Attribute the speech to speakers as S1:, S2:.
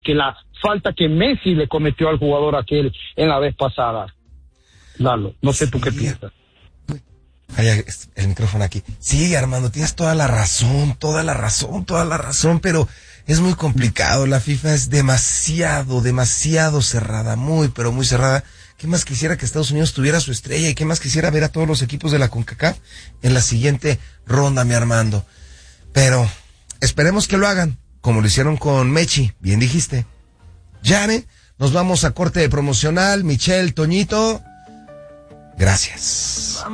S1: que la falta que Messi le cometió al jugador aquel en la vez pasada. Lalo, no sé tú qué piensas.
S2: Ay, el micrófono aquí. Sí, Armando, tienes toda la razón, pero es muy complicado. La FIFA es demasiado cerrada, pero muy cerrada. ¿Qué más quisiera que Estados Unidos tuviera su estrella? ¿Y qué más quisiera ver a todos los equipos de la CONCACAF en la siguiente ronda, mi Armando? Pero esperemos que lo hagan, como lo hicieron con Mechi, bien dijiste. Yane, nos vamos a corte promocional. Michelle, Toñito, gracias.